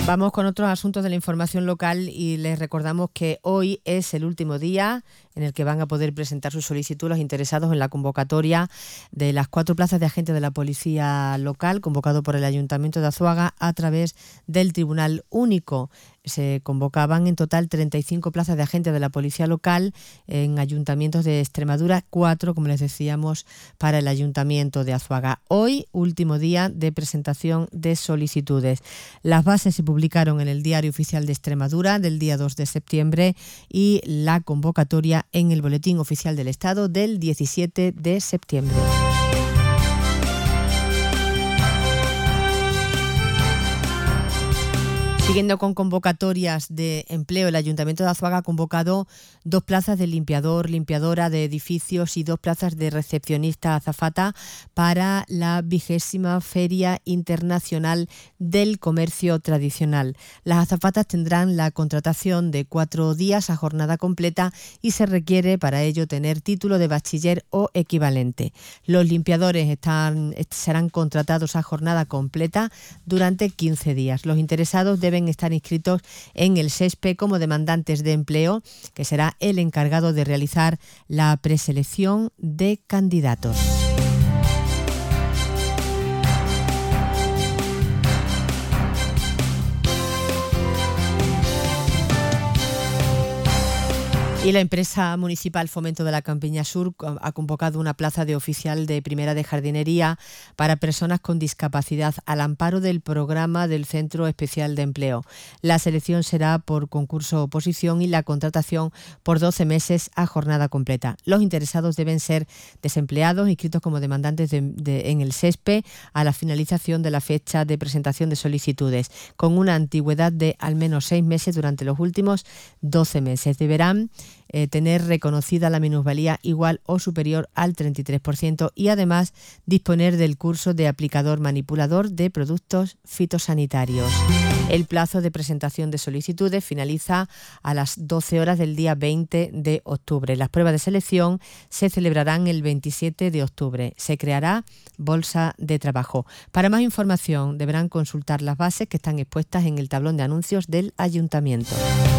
Vamos con otros asuntos de la información local y les recordamos que hoy es el último día en el que van a poder presentar su solicitud los interesados en la convocatoria de las 4 plazas de agente de la Policía Local, convocado por el Ayuntamiento de Azuaga a través del Tribunal Único. Se convocaban en total 35 plazas de agentes de la Policía Local en ayuntamientos de Extremadura, 4, como les decíamos, para el Ayuntamiento de Azuaga. Hoy, último día de presentación de solicitudes. Las bases se publicaron en el Diario Oficial de Extremadura del día 2 de septiembre y la convocatoria en el Boletín Oficial del Estado del 17 de septiembre. Siguiendo con convocatorias de empleo, el Ayuntamiento de Azuaga ha convocado 2 plazas de limpiador, limpiadora de edificios y 2 plazas de recepcionista azafata para la 20ª Feria Internacional del Comercio Tradicional. Las azafatas tendrán la contratación de 4 días a jornada completa y se requiere para ello tener título de bachiller o equivalente. Los limpiadores serán contratados a jornada completa durante 15 días. Los interesados deben estar inscritos en el SESPE como demandantes de empleo, que será el encargado de realizar la preselección de candidatos. Y la empresa municipal Fomento de la Campiña Sur ha convocado una plaza de oficial de primera de jardinería para personas con discapacidad al amparo del programa del Centro Especial de Empleo. La selección será por concurso oposición y la contratación por 12 meses a jornada completa. Los interesados deben ser desempleados inscritos como demandantes en el SESPE a la finalización de la fecha de presentación de solicitudes, con una antigüedad de al menos 6 meses durante los últimos 12 meses. Deberán tener reconocida la minusvalía igual o superior al 33% y además disponer del curso de aplicador manipulador de productos fitosanitarios. El plazo de presentación de solicitudes finaliza a las 12 horas del día 20 de octubre. Las pruebas de selección se celebrarán el 27 de octubre. Se creará bolsa de trabajo. Para más información deberán consultar las bases que están expuestas en el tablón de anuncios del Ayuntamiento.